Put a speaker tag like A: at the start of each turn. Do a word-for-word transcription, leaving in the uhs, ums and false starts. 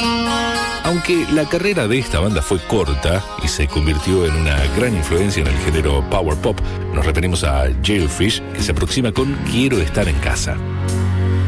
A: Aunque la carrera de esta banda fue corta y se convirtió en una gran influencia en el género power pop, nos referimos a Jailfish, que se aproxima con Quiero estar en casa.